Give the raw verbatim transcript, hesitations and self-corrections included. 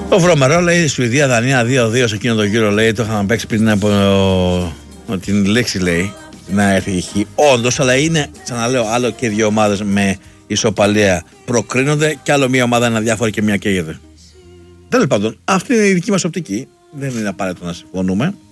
Το βρωμερό λέει Σουηδία-Δανία δύο δύο σε εκείνο το γύρο, λέει. Το είχαμε παίξει πριν από την λέξη, λέει, να έρθει η χ. Όντως, αλλά είναι, ξαναλέω, άλλο και δύο ομάδες με ισοπαλία προκρίνονται και άλλο μία ομάδα είναι αδιάφορη και μία καίγεται. Τέλος πάντων, αυτή είναι η δική μας οπτική. Δεν είναι απαραίτητο να συμφωνούμε.